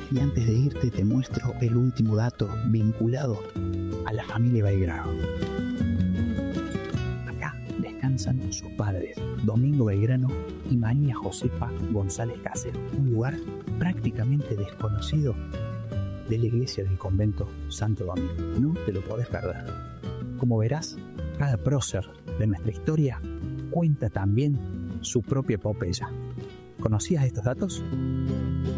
Y antes de irte te muestro el último dato vinculado a la familia Belgrano. Acá descansan sus padres, Domingo Belgrano y María Josefa González Casero, un lugar prácticamente desconocido de la iglesia del convento Santo Domingo. No te lo podés perder. Como verás, cada prócer de nuestra historia cuenta también su propia epopeya. ¿Conocías estos datos?